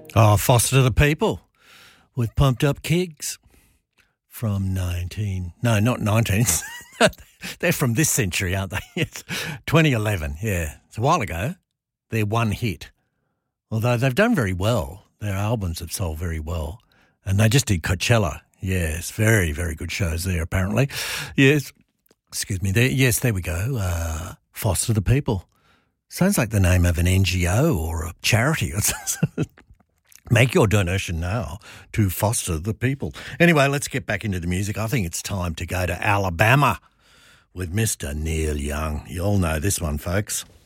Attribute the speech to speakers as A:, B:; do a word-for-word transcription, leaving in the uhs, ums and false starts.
A: Oh, Foster the People with Pumped Up Kids from nineteen... No, not nineteen. They're from this century, aren't they? It's twenty eleven, yeah. It's a while ago. They're one hit. Although they've done very well. Their albums have sold very well. And they just did Coachella. Yes, very, very good shows there, apparently. Yes, excuse me. There, yes, there we go. Uh, Foster the People. Sounds like the name of an N G O or a charity or something. Make your donation now to Foster the People. Anyway, let's get back into the music. I think it's time to go to Alabama with Mister Neil Young. You all know this one, folks.